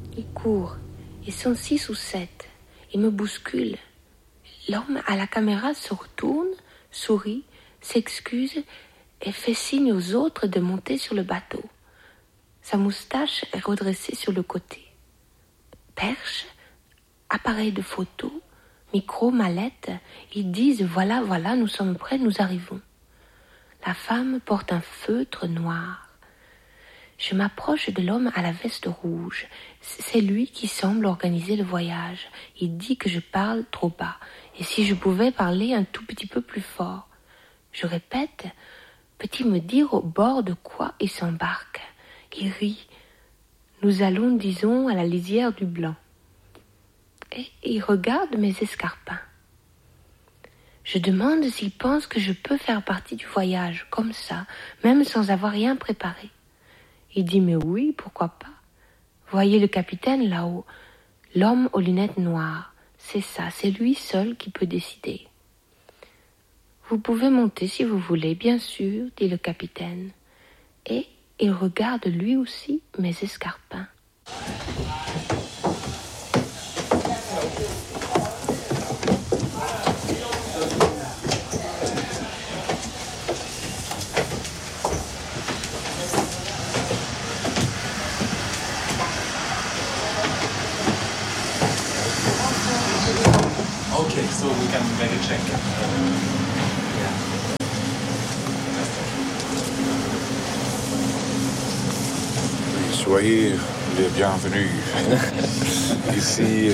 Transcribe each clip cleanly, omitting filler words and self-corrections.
Ils courent. Ils sont 6 ou 7. Ils me bousculent. L'homme à la caméra se retourne, sourit, s'excuse et fait signe aux autres de monter sur le bateau. Sa moustache est redressée sur le côté. Perche, appareil de photo, micro, mallette, ils disent « Voilà, voilà, nous sommes prêts, nous arrivons ». La femme porte un feutre noir. Je m'approche de l'homme à la veste rouge. C'est lui qui semble organiser le voyage. Il dit que je parle trop bas, et si je pouvais parler un tout petit peu plus fort. Je répète, peut-il me dire au bord de quoi il s'embarque? Il rit. Nous allons, disons, à la lisière du Blanc. Et il regarde mes escarpins. Je demande s'il pense que je peux faire partie du voyage, comme ça, même sans avoir rien préparé. Il dit, mais oui, pourquoi pas? Voyez le capitaine là-haut, l'homme aux lunettes noires. C'est ça, c'est lui seul qui peut décider. Vous pouvez monter si vous voulez, bien sûr, dit le capitaine. Et il regarde lui aussi mes escarpins. Okay, so we can make a check. Soyez les bienvenus. Ici,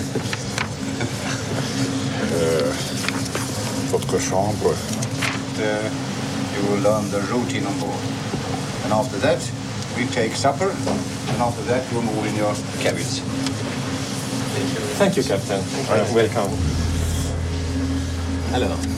votre chambre. You will learn the routine on board. And after that, we take supper. And after that, you move in your cabins. Thank you, Captain. Welcome. Alors,